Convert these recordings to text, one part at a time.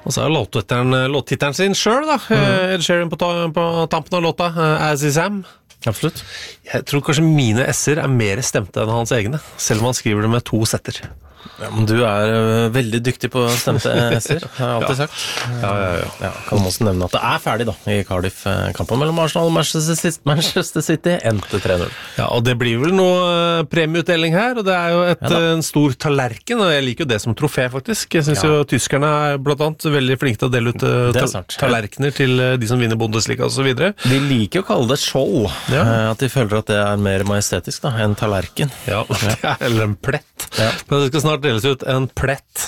Og så låttitteren sin selv da, Ed Sheeran på tampen av låta, As Is Am. Absolutt. Jeg tror kanskje mine S-er mer stemte enn hans egne, selv om han skriver det med 2 setter. Ja, men du veldig dyktig på stemte S-er, har jeg alltid sagt. Ja, kan man også nevne at det ferdig da, i Cardiff-kampen mellom Arsenal og Manchester City, endte 3-0. Ja, og det blir vel noe premieutdeling her, og det jo en stor tallerken, og jeg liker jo det som trofé faktisk. Jeg synes jo tyskerne blant annet veldig flinke til å dele ut tallerkener til de som vinner Bundesliga og så videre. De liker å kalle det skjold, at de føler at det mer majestetisk da, enn tallerken. Ja, eller en plett. Men det skal snart deles ut en plett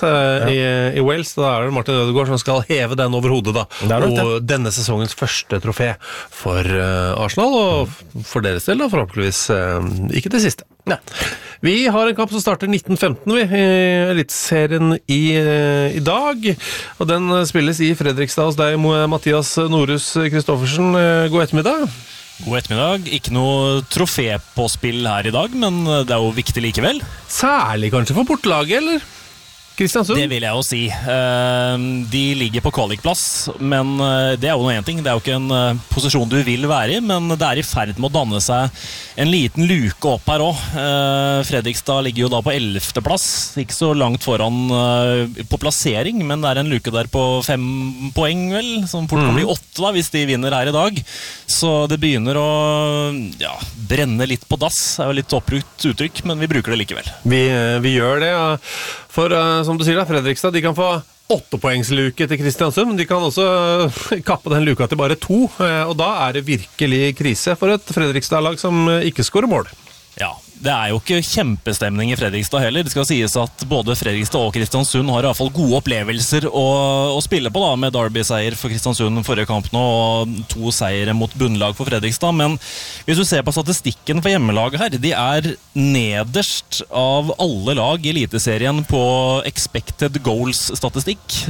i Wales, da det Martin Ødegaard som skal heve den over hodet da, og denne sesongens første trofé for Arsenal, og for deres del da, forhåpentligvis ikke det siste. Ja. Vi har en kamp som starter 1915 i Elitserien i dag, og den spilles i Fredrikstad hos deg, Mathias Norhus Kristoffersen. God ettermiddag. God ettermiddag. Ikke noe trofé på spill her i dag, men det jo viktig likevel. Særlig kanskje for bortelaget, eller? Kristiansund? Det vil jeg jo si. De ligger på kvalikplass, men det jo noe en ting. Det jo ikke en posisjon du vil være i, men det i ferd med å danne seg en liten luke opp her også. Fredrikstad ligger jo da på 11. plass, ikke så langt foran på plassering, men det en luke der på 5 poeng vel, som fort kan bli 8 da, hvis de vinner her i dag. Så det begynner å brenne litt på dass, det jo litt oppbrukt uttrykk, men vi bruker det likevel. Vi gjør det, ja. For som du sier da, Fredrikstad, de kan få 8-poengsluke til Kristiansund, men de kan også kappe den luka til bare 2, og da det virkelig krise for et Fredrikstad-lag som ikke skårer mål. Ja, det jo ikke kjempestemning i Fredrikstad heller. Det skal sies at både Fredrikstad og Kristiansund har i hvert fall gode opplevelser å spille på da, med Derby-seier for Kristiansund forrige kamp nå, og 2 seire mot bunnlag for Fredrikstad. Men hvis du ser på statistikken for hjemmelaget her, de nederst av alle lag i Eliteserien på expected goals-statistikk.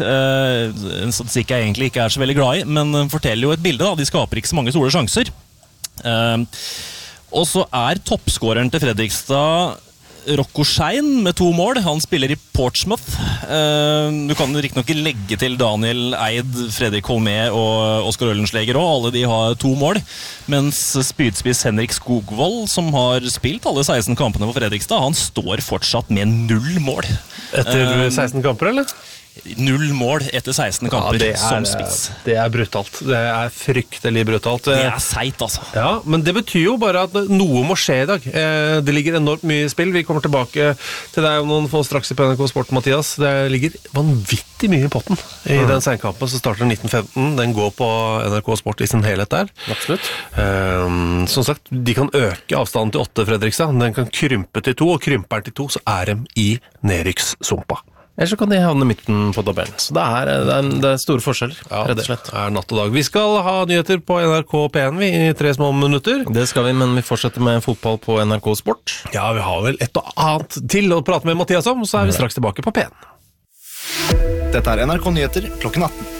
En statistikk jeg egentlig ikke så veldig glad i, men forteller jo et bilde da. De skaper ikke så mange store sjanser. Og så toppskåreren til Fredrikstad Rocco Schein med 2 mål. Han spiller i Portsmouth. Du kan riktig nok legge til Daniel Eid, Fredrik Holmé og Oskar Ølensleger også. Alle de har 2 mål. Mens spydspiss Henrik Skogvold, som har spilt alle 16 kampene for Fredrikstad, han står fortsatt med 0 mål. Etter 16 kamper, eller? 0 mål etter 16 kamper som spiss. Det brutalt. Det fryktelig brutalt. Det seit, altså. Ja, men det betyr jo bare at noe må skje i dag. Det ligger enormt mye i spill. Vi kommer tilbake til deg om noen få straks i NRK Sport, Mathias. Det ligger vanvittig mye i potten i den senkampen som starter 1915. Den går på NRK Sport i sin helhet der. Absolutt. Som sagt, de kan øke avstanden til 8 Fredrikstad. Den kan krympe til 2, og krymper til 2, så de i nedrykkssumpa. Eller så kan de havne midten på tabellen. Så det store forskjeller, rett og slett. Det natt og dag. Vi skal ha nyheter på NRK P1 i 3 små minutter. Det skal vi, men vi fortsetter med fotball på NRK Sport. Ja, vi har vel et og annet til å prate med Mathias om, så vi straks tilbake på P1. Dette NRK Nyheter klokken 18.